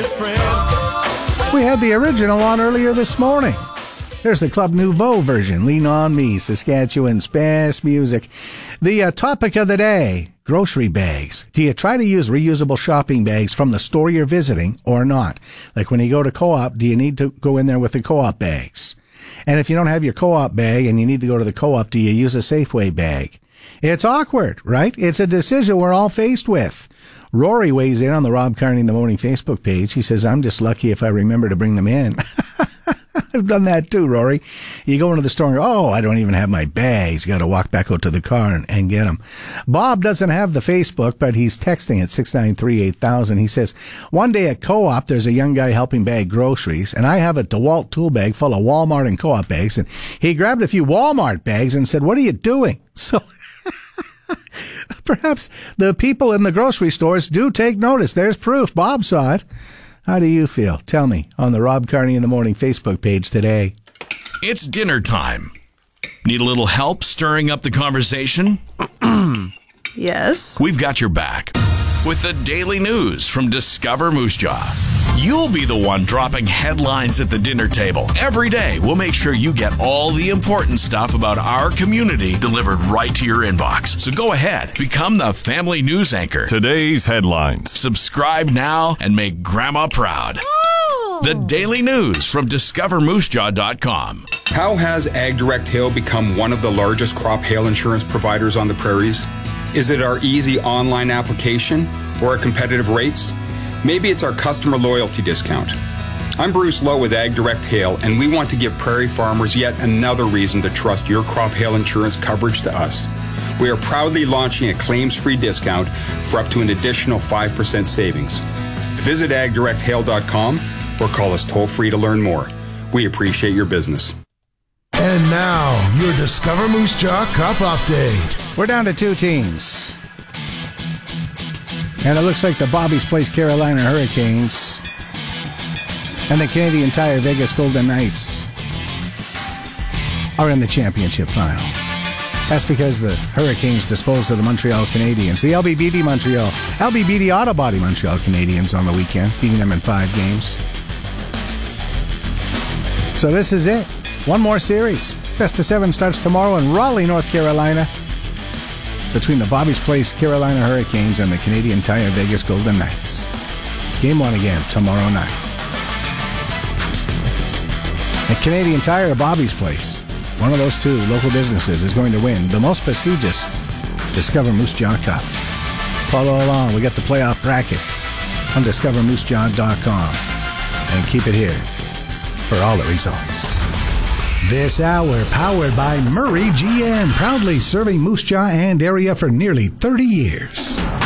We had the original on earlier this morning. There's the Club Nouveau version, Lean On Me, Saskatchewan's best music. The topic of the day, grocery bags. Do you try to use reusable shopping bags from the store you're visiting or not? Like when you go to Co-op, do you need to go in there with the Co-op bags? And if you don't have your Co-op bag and you need to go to the Co-op, do you use a Safeway bag? It's awkward, right? It's a decision we're all faced with. Rory weighs in on the Rob Carney in the Morning Facebook page. He says, I'm just lucky if I remember to bring them in. I've done that too, Rory. You go into the store and go, oh, I don't even have my bags. You got to walk back out to the car and get them. Bob doesn't have the Facebook, but he's texting at 693-8000. He says, one day at Co-op, there's a young guy helping bag groceries, and I have a DeWalt tool bag full of Walmart and Co-op bags, and he grabbed a few Walmart bags and said, what are you doing? So perhaps the people in the grocery stores do take notice. There's proof. Bob saw it. How do you feel? Tell me on the Rob Carney in the Morning Facebook page today. It's dinner time. Need a little help stirring up the conversation? Yes. We've got your back with the daily news from Discover Moose Jaw. You'll be the one dropping headlines at the dinner table. Every day, we'll make sure you get all the important stuff about our community delivered right to your inbox. So go ahead, become the family news anchor. Today's headlines. Subscribe now and make Grandma proud. The daily news from discovermoosejaw.com. How has AgDirect Hail become one of the largest crop hail insurance providers on the prairies? Is it our easy online application or our competitive rates? Maybe it's our customer loyalty discount. I'm Bruce Lowe with AgDirect Hail, and we want to give prairie farmers yet another reason to trust your crop hail insurance coverage to us. We are proudly launching a claims-free discount for up to an additional 5% savings. Visit agdirecthail.com or call us toll-free to learn more. We appreciate your business. And now, your Discover Moose Jaw Cup update. We're down to two teams. And it looks like the Bobby's Place Carolina Hurricanes and the Canadian Tire Vegas Golden Knights are in the championship final. That's because the Hurricanes disposed of the Montreal Canadiens. The LBBD Auto Body Montreal Canadiens on the weekend, beating them in 5 games. So this is it. One more series. Best of 7 starts tomorrow in Raleigh, North Carolina, between the Bobby's Place Carolina Hurricanes and the Canadian Tire Vegas Golden Knights. Game 1 again tomorrow night. At Canadian Tire or Bobby's Place, one of those two local businesses is going to win the most prestigious Discover Moose Jaw Cup. Follow along. We got the playoff bracket on discovermoosejaw.com. And keep it here for all the results. This hour powered by Murray GM, proudly serving Moose Jaw and area for nearly 30 years.